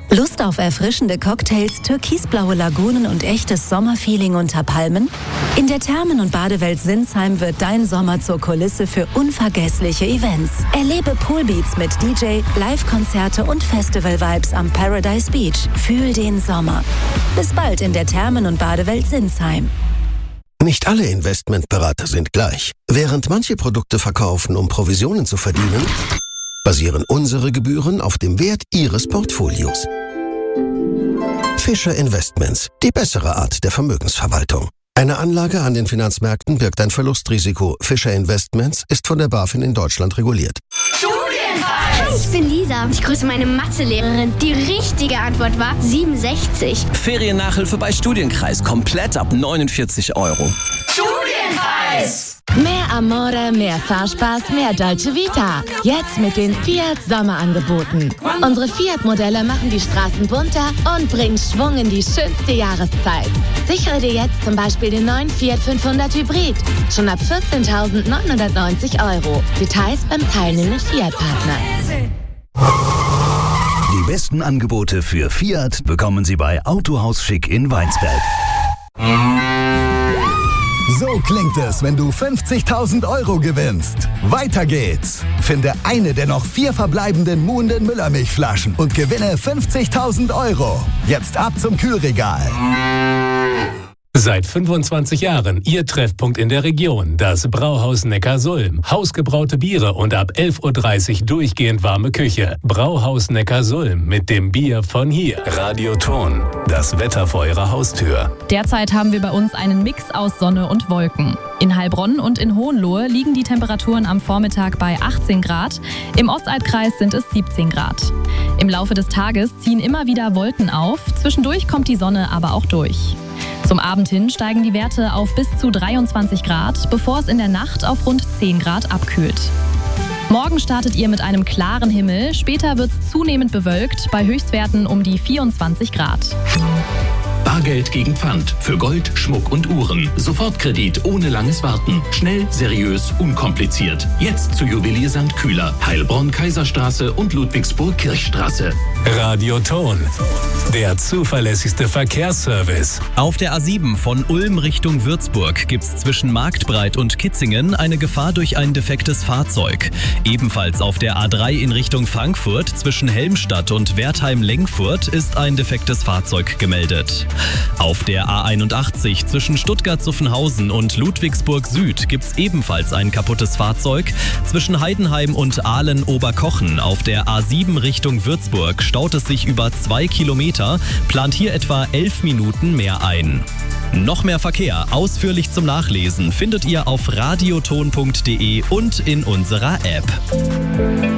Lust auf erfrischende Cocktails, türkisblaue Lagunen und echtes Sommerfeeling unter Palmen? In der Thermen- und Badewelt Sinsheim wird dein Sommer zur Kulisse für unvergessliche Events. Erlebe Poolbeats mit DJ, Live-Konzerte und Festival-Vibes am Paradise Beach. Fühl den Sommer. Bis bald in der Thermen- und Badewelt Sinsheim. Nicht alle Investmentberater sind gleich. Während manche Produkte verkaufen, um Provisionen zu verdienen, basieren unsere Gebühren auf dem Wert Ihres Portfolios. Fischer Investments, die bessere Art der Vermögensverwaltung. Eine Anlage an den Finanzmärkten birgt ein Verlustrisiko. Fischer Investments ist von der BaFin in Deutschland reguliert. Hi, ich bin Lisa. Ich grüße meine Mathelehrerin. Die richtige Antwort war 67. Feriennachhilfe bei Studienkreis. Komplett ab 49 €. Studienpreis! Mehr Amore, mehr Fahrspaß, mehr Dolce Vita. Jetzt mit den Fiat Sommerangeboten. Unsere Fiat-Modelle machen die Straßen bunter und bringen Schwung in die schönste Jahreszeit. Sichere dir jetzt zum Beispiel den neuen Fiat 500 Hybrid. Schon ab 14.990 €. Details beim teilnehmenden Fiat-Partner. Die besten Angebote für Fiat bekommen Sie bei Autohaus Schick in Weinsberg. So klingt es, wenn du 50.000 € gewinnst. Weiter geht's. Finde eine der noch 4 verbleibenden Muhnden Müllermilchflaschen und gewinne 50.000 €. Jetzt ab zum Kühlregal. Seit 25 Jahren Ihr Treffpunkt in der Region, das Brauhaus Neckarsulm. Hausgebraute Biere und ab 11:30 Uhr durchgehend warme Küche. Brauhaus Neckarsulm mit dem Bier von hier. Radioton, das Wetter vor Ihrer Haustür. Derzeit haben wir bei uns einen Mix aus Sonne und Wolken. In Heilbronn und in Hohenlohe liegen die Temperaturen am Vormittag bei 18 Grad. Im Ostalbkreis sind es 17 Grad. Im Laufe des Tages ziehen immer wieder Wolken auf. Zwischendurch kommt die Sonne aber auch durch. Zum Abend hin steigen die Werte auf bis zu 23 Grad, bevor es in der Nacht auf rund 10 Grad abkühlt. Morgen startet ihr mit einem klaren Himmel, später wird es zunehmend bewölkt, bei Höchstwerten um die 24 Grad. Bargeld gegen Pfand für Gold, Schmuck und Uhren. Sofortkredit ohne langes Warten. Schnell, seriös, unkompliziert. Jetzt zu Juwelier St. Kühler, Heilbronn, Kaiserstraße und Ludwigsburg Kirchstraße. Radioton, der zuverlässigste Verkehrsservice. Auf der A7 von Ulm Richtung Würzburg gibt's zwischen Marktbreit und Kitzingen eine Gefahr durch ein defektes Fahrzeug. Ebenfalls auf der A3 in Richtung Frankfurt zwischen Helmstadt und Wertheim-Lengfurt ist ein defektes Fahrzeug gemeldet. Auf der A81 zwischen Stuttgart-Zuffenhausen und Ludwigsburg Süd gibt's ebenfalls ein kaputtes Fahrzeug. Zwischen Heidenheim und Aalen-Oberkochen auf der A7 Richtung Würzburg staut es sich über 2 Kilometer, plant hier etwa 11 Minuten mehr ein. Noch mehr Verkehr, ausführlich zum Nachlesen, findet ihr auf radioton.de und in unserer App.